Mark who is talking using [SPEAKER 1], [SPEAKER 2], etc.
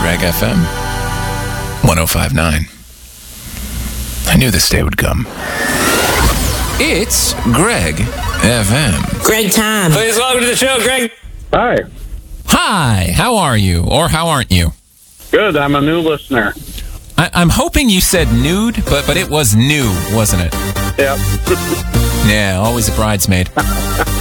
[SPEAKER 1] Greg FM 105.9. I knew this day would come. It's Greg FM.
[SPEAKER 2] Greg time.
[SPEAKER 3] Please welcome to the show, Greg.
[SPEAKER 4] Hi.
[SPEAKER 1] Hi, how are you? Or how aren't you?
[SPEAKER 4] Good. I'm a new listener.
[SPEAKER 1] I'm hoping you said nude, but it was new, wasn't it?
[SPEAKER 4] Yep.
[SPEAKER 1] Yeah, always a bridesmaid.